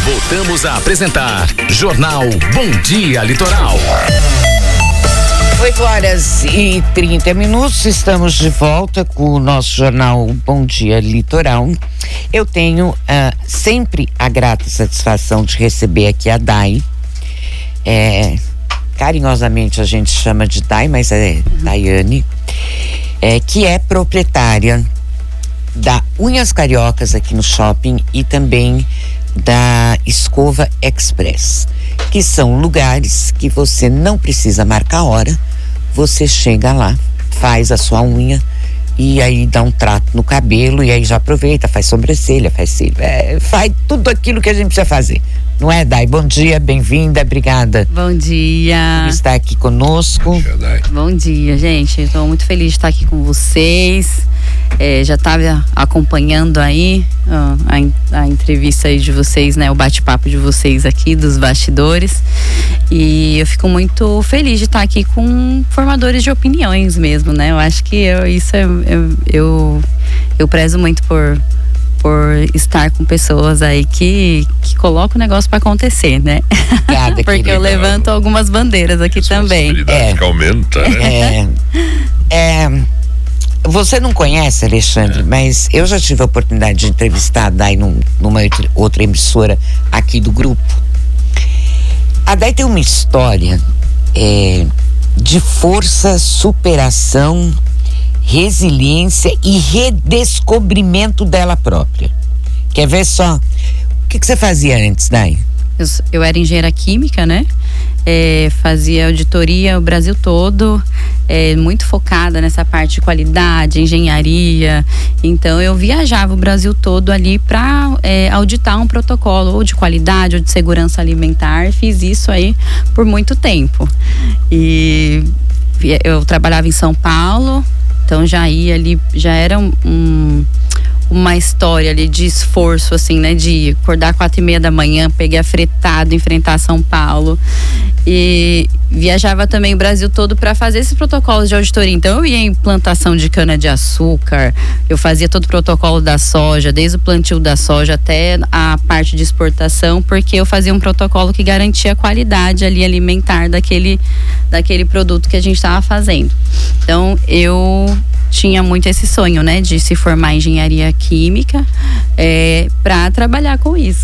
Voltamos a apresentar Jornal Bom Dia Litoral. 8h30, estamos de volta com o nosso jornal Bom Dia Litoral. Eu tenho sempre a grata satisfação de receber aqui a Day. Carinhosamente a gente chama de Day, mas é Daiane, que é proprietária da Unhas Cariocas aqui no shopping e também da Escova Express, que são lugares que você não precisa marcar hora, você chega lá, faz a sua unha e aí dá um trato no cabelo e aí já aproveita, faz sobrancelha, faz cílio, faz tudo aquilo que a gente precisa fazer. Não é, Day? Bom dia, bem-vinda, obrigada. Bom dia. Por estar aqui conosco. Bom dia, gente. Estou muito feliz de estar aqui com vocês. Já estava acompanhando aí a entrevista aí de vocês, né? O bate-papo de vocês aqui, dos bastidores. E eu fico muito feliz de estar aqui com formadores de opiniões mesmo, né? Eu acho que eu prezo muito por estar com pessoas aí que colocam o negócio para acontecer, né? Obrigada, porque eu levanto algumas bandeiras aqui também. Que aumenta, né? Você não conhece, Alexandre, mas eu já tive a oportunidade de entrevistar a Day numa outra emissora aqui do grupo. A Day tem uma história de força, superação, resiliência e redescobrimento dela própria. Quer ver só? O que você fazia antes, Day? Eu era engenheira química, né? Fazia auditoria o Brasil todo, muito focada nessa parte de qualidade, engenharia. Então eu viajava o Brasil todo ali para auditar um protocolo ou de qualidade ou de segurança alimentar. Fiz isso aí por muito tempo. E eu trabalhava em São Paulo, então já ia ali, já era uma história ali de esforço, assim, né? De acordar 4h30 da manhã, pegar fretado, enfrentar São Paulo. E viajava também o Brasil todo para fazer esses protocolos de auditoria. Então eu ia em plantação de cana-de-açúcar, eu fazia todo o protocolo da soja, desde o plantio da soja até a parte de exportação, porque eu fazia um protocolo que garantia a qualidade ali alimentar daquele produto que a gente estava fazendo. Então eu tinha muito esse sonho, né, de se formar em engenharia química para trabalhar com isso.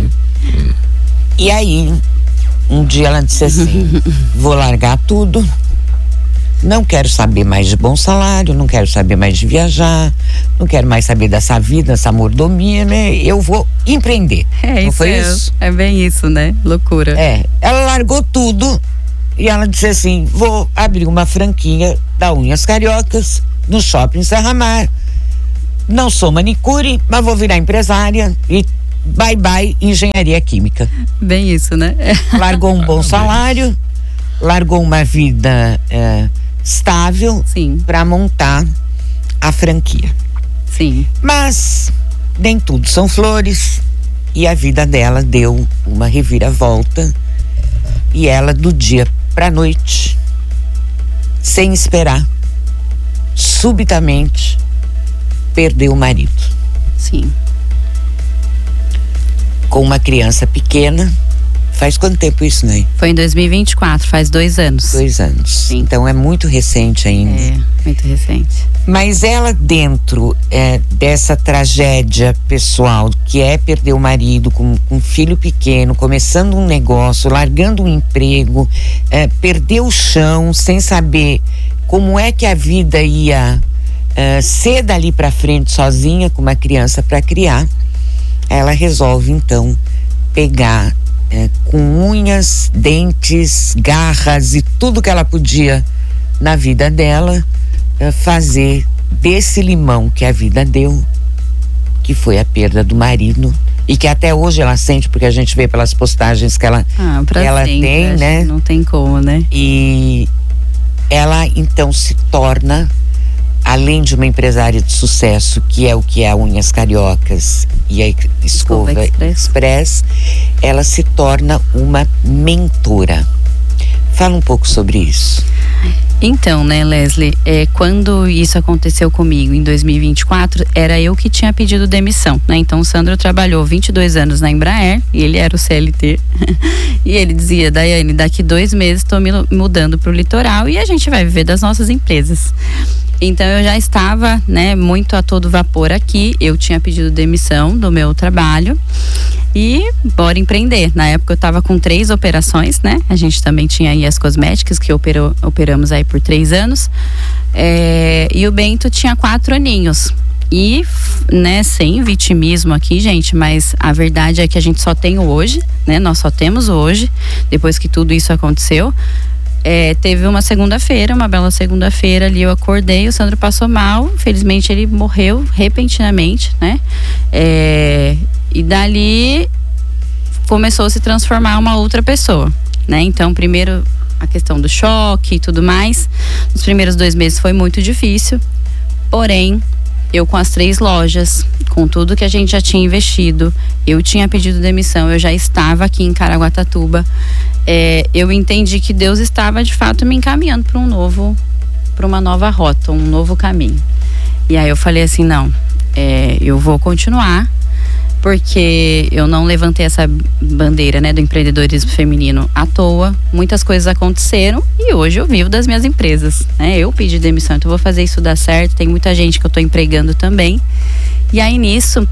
E aí, um dia ela disse assim: vou largar tudo, não quero saber mais de bom salário, não quero saber mais de viajar, não quero mais saber dessa vida, dessa mordomia, né? Eu vou empreender. Não foi isso? É bem isso, né? Loucura. Ela largou tudo e ela disse assim: vou abrir uma franquia da Unhas Cariocas no shopping Serra Mar. Não sou manicure, mas vou virar empresária e bye bye engenharia química. Bem isso, né? Largou um bom salário, largou uma vida estável para montar a franquia. Sim. Mas nem tudo são flores e a vida dela deu uma reviravolta e ela, do dia pra noite, sem esperar, subitamente perdeu o marido. Sim. Com uma criança pequena. Faz quanto tempo isso, né? Foi em 2024, faz 2 anos. 2 anos. Sim. Então é muito recente ainda. Muito recente. Mas ela, dentro dessa tragédia pessoal, que é perder o marido com um filho pequeno, começando um negócio, largando um emprego, perdeu o chão, sem saber como é que a vida ia ser dali para frente sozinha, com uma criança para criar, ela resolve então pegar com unhas, dentes, garras e tudo que ela podia na vida dela, fazer desse limão que a vida deu, que foi a perda do marido, e que até hoje ela sente, porque a gente vê pelas postagens que ela tem, né? Não tem como, né? E ela então se torna, além de uma empresária de sucesso, que é o que é a Unhas Cariocas e a Escova Express, ela se torna uma mentora. Fala um pouco sobre isso. Então, né, Leslie, quando isso aconteceu comigo em 2024, era eu que tinha pedido demissão, né? Então o Sandro trabalhou 22 anos na Embraer e ele era o CLT. E ele dizia: Daiane, daqui 2 meses estou me mudando para o litoral e a gente vai viver das nossas empresas. Então eu já estava, né, muito a todo vapor aqui. Eu tinha pedido demissão do meu trabalho e bora empreender. Na época eu estava com 3 operações, né? A gente também tinha aí as cosméticas que operamos aí por 3 anos. E o Bento tinha 4 aninhos. E, né, sem vitimismo aqui, gente, mas a verdade é que a gente só tem o hoje, né? Nós só temos o hoje, depois que tudo isso aconteceu. Teve uma segunda-feira, uma bela segunda-feira ali, eu acordei, o Sandro passou mal, infelizmente ele morreu repentinamente, né? E dali começou a se transformar uma outra pessoa, né? Então, primeiro a questão do choque e tudo mais. Nos primeiros 2 meses foi muito difícil, porém, eu com as 3 lojas, com tudo que a gente já tinha investido, eu tinha pedido demissão, eu já estava aqui em Caraguatatuba. Eu entendi que Deus estava de fato me encaminhando para uma nova rota, um novo caminho. E aí eu falei assim, não, eu vou continuar, porque eu não levantei essa bandeira, né, do empreendedorismo feminino à toa. Muitas coisas aconteceram e hoje eu vivo das minhas empresas, né? Eu pedi demissão, então eu vou fazer isso dar certo. Tem muita gente que eu estou empregando também. E aí nisso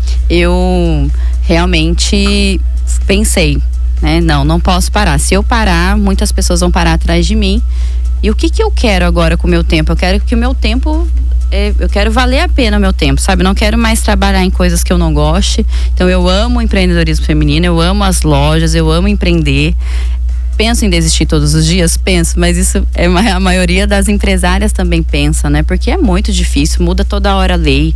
eu realmente pensei, né, não posso parar. Se eu parar, muitas pessoas vão parar atrás de mim. E o que eu quero agora com o meu tempo? Eu quero que o meu tempo, eu quero valer a pena o meu tempo, sabe? Não quero mais trabalhar em coisas que eu não goste. Então eu amo o empreendedorismo feminino, eu amo as lojas, eu amo empreender. Penso em desistir todos os dias? Penso, mas isso a maioria das empresárias também pensa, né? Porque é muito difícil, muda toda hora a lei.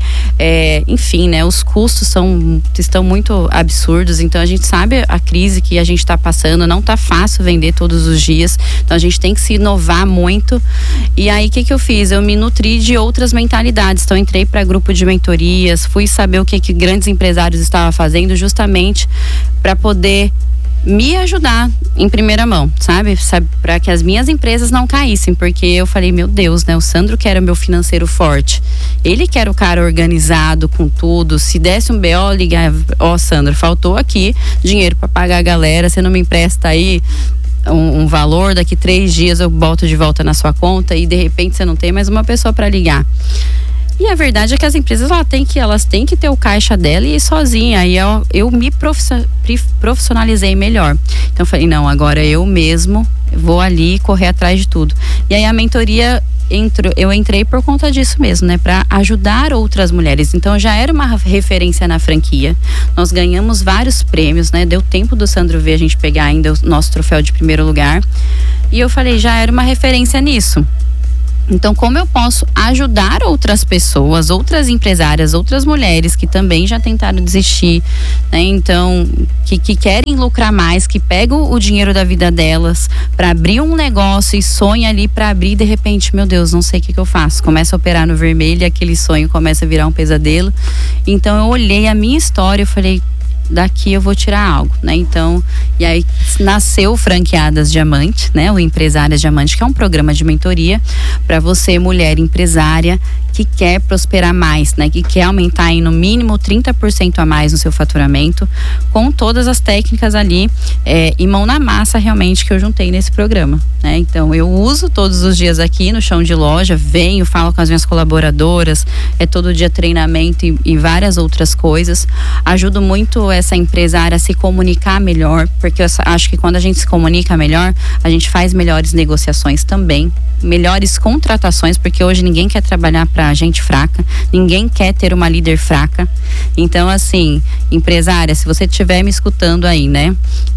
Enfim, né? Os custos estão muito absurdos, então a gente sabe a crise que a gente está passando, não tá fácil vender todos os dias, então a gente tem que se inovar muito. E aí, o que eu fiz? Eu me nutri de outras mentalidades, então entrei para grupo de mentorias, fui saber o que grandes empresários estavam fazendo justamente para poder me ajudar em primeira mão, sabe? Para que as minhas empresas não caíssem, porque eu falei, meu Deus, né? O Sandro que era meu financeiro forte, ele que era o cara organizado com tudo, se desse um BO, ligar, Sandro, faltou aqui dinheiro para pagar a galera, você não me empresta aí um valor, daqui 3 dias eu boto de volta na sua conta, e de repente você não tem mais uma pessoa para ligar. E a verdade é que as empresas elas têm que ter o caixa dela e ir sozinha. Aí eu me profissionalizei melhor. Então eu falei, não, agora eu mesmo vou ali correr atrás de tudo. E aí a mentoria eu entrei por conta disso mesmo, né? Para ajudar outras mulheres. Então já era uma referência na franquia. Nós ganhamos vários prêmios, né? Deu tempo do Sandro ver a gente pegar ainda o nosso troféu de primeiro lugar. E eu falei, já era uma referência nisso. Então, como eu posso ajudar outras pessoas, outras empresárias, outras mulheres que também já tentaram desistir, né? Então, que querem lucrar mais, que pegam o dinheiro da vida delas para abrir um negócio e sonham ali para abrir, e de repente, meu Deus, não sei o que eu faço. Começa a operar no vermelho e aquele sonho começa a virar um pesadelo. Então, eu olhei a minha história e falei, daqui eu vou tirar algo, né? Então, e aí nasceu o Franqueadas Diamante, né? O Empresárias Diamante, que é um programa de mentoria para você, mulher empresária, que quer prosperar mais, né? Que quer aumentar aí no mínimo 30% a mais no seu faturamento, com todas as técnicas ali e mão na massa realmente que eu juntei nesse programa, né? Então eu uso todos os dias aqui no chão de loja, venho, falo com as minhas colaboradoras, todo dia treinamento e várias outras coisas. Ajudo muito essa empresária a se comunicar melhor, porque eu acho que quando a gente se comunica melhor, a gente faz melhores negociações também, melhores contratações, porque hoje ninguém quer trabalhar para gente fraca, ninguém quer ter uma líder fraca. Então, assim, empresária, se você estiver me escutando aí, né?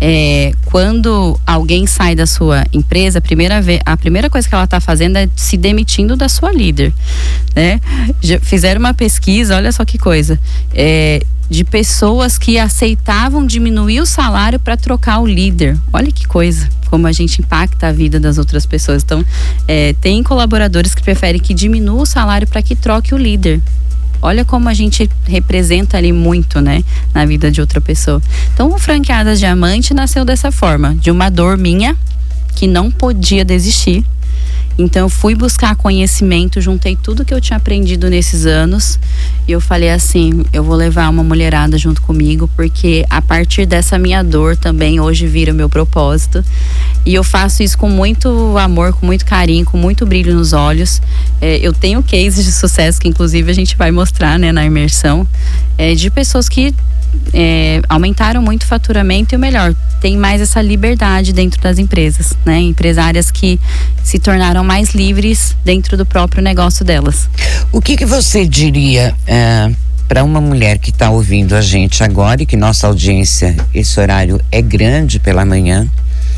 Quando alguém sai da sua empresa, a primeira coisa que ela está fazendo é se demitindo da sua líder, né? Já fizeram uma pesquisa, olha só que coisa, de pessoas que aceitavam diminuir o salário para trocar o líder. Olha que coisa, como a gente impacta a vida das outras pessoas. Então, tem colaboradores que preferem que diminua o salário para que troque o líder. Olha como a gente representa ali muito, né, na vida de outra pessoa. Então, o Franqueadas Diamante nasceu dessa forma, de uma dor minha, que não podia desistir. Então eu fui buscar conhecimento, juntei tudo que eu tinha aprendido nesses anos e eu falei assim, eu vou levar uma mulherada junto comigo, porque a partir dessa minha dor também hoje vira o meu propósito. E eu faço isso com muito amor, com muito carinho, com muito brilho nos olhos. Eu tenho cases de sucesso que inclusive a gente vai mostrar, né, na imersão, de pessoas que aumentaram muito o faturamento e o melhor, tem mais essa liberdade dentro das empresas, né? Empresárias que se tornaram mais livres dentro do próprio negócio delas. O que você diria para uma mulher que está ouvindo a gente agora e que nossa audiência, esse horário é grande pela manhã?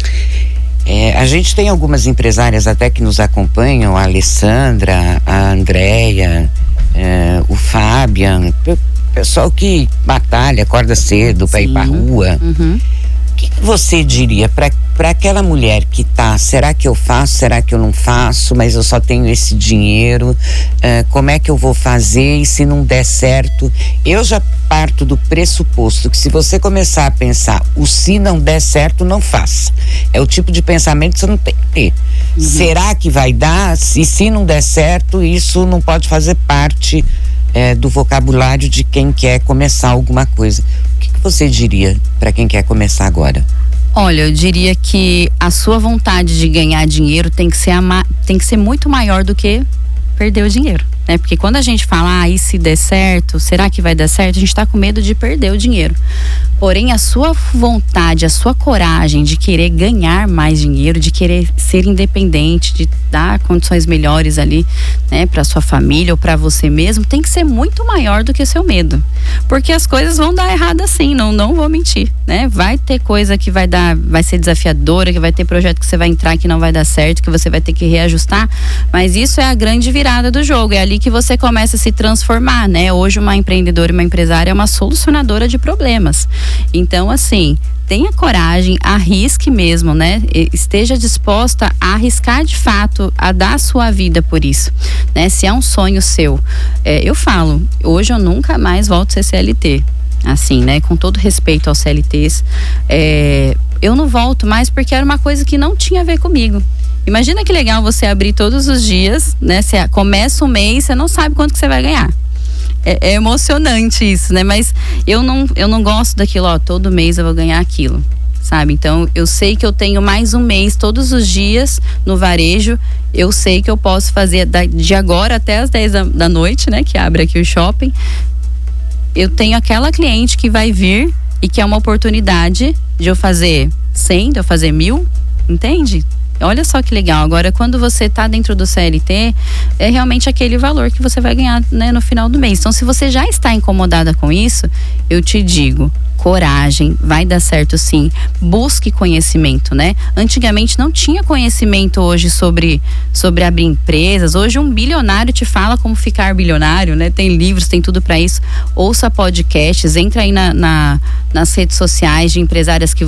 A gente tem algumas empresárias até que nos acompanham, a Alessandra, a Andréia, o Fabian, pessoal que batalha, acorda cedo para ir para rua. Uhum. O que você diria para aquela mulher que será que eu faço, será que eu não faço, mas eu só tenho esse dinheiro, como é que eu vou fazer e se não der certo? Eu já parto do pressuposto que se você começar a pensar se não der certo, não faça. É o tipo de pensamento que você não tem que ter. Uhum. Será que vai dar? E se não der certo, isso não pode fazer parte do vocabulário de quem quer começar alguma coisa. O que você diria para quem quer começar agora? Olha, eu diria que a sua vontade de ganhar dinheiro tem que ser muito maior do que perder o dinheiro, né? Porque quando a gente fala, e se der certo, será que vai dar certo? A gente tá com medo de perder o dinheiro. Porém, a sua vontade, a sua coragem de querer ganhar mais dinheiro, de querer ser independente, de dar condições melhores ali, né, para sua família ou para você mesmo, tem que ser muito maior do que o seu medo. Porque as coisas vão dar errado assim, não vou mentir, né? Vai ter coisa que vai ser desafiadora, que vai ter projeto que você vai entrar que não vai dar certo, que você vai ter que reajustar, mas isso é a grande virada do jogo, é ali que você começa a se transformar, né? Hoje uma empreendedora e uma empresária é uma solucionadora de problemas. Então, assim, tenha coragem, arrisque mesmo, né? Esteja disposta a arriscar de fato, a dar a sua vida por isso, né? Se é um sonho seu. Eu falo, hoje eu nunca mais volto a ser CLT, assim, né? Com todo respeito aos CLTs, eu não volto mais porque era uma coisa que não tinha a ver comigo. Imagina que legal você abrir todos os dias, né? Você começa o mês, você não sabe quanto que você vai ganhar. É emocionante isso, né? Mas eu não gosto daquilo, todo mês eu vou ganhar aquilo, sabe? Então eu sei que eu tenho mais um mês todos os dias no varejo, eu sei que eu posso fazer de agora até as 10 da noite, né? Que abre aqui o shopping. Eu tenho aquela cliente que vai vir e que é uma oportunidade de eu fazer 100, de eu fazer 1000, entende? Olha só que legal. Agora, quando você está dentro do CLT, é realmente aquele valor que você vai ganhar, né, no final do mês. Então, se você já está incomodada com isso, eu te digo, coragem, vai dar certo sim. Busque conhecimento, né? Antigamente não tinha conhecimento hoje sobre abrir empresas. Hoje um bilionário te fala como ficar bilionário, né? Tem livros, tem tudo para isso. Ouça podcasts, entra aí nas redes sociais de empresárias que